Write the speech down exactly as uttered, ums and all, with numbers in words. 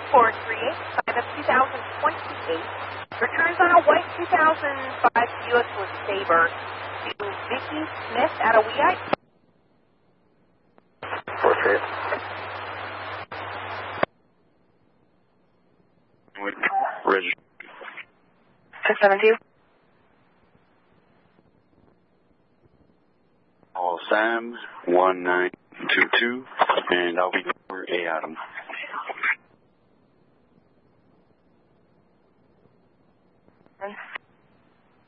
four three eight, five of two thousand twenty-eight. Returns on a white two thousand five U S with Sabre to Vicky Smith out of Weehite. four three eight. Register. six seven two. Call Sam one nine two two, and I'll be for A Adam. And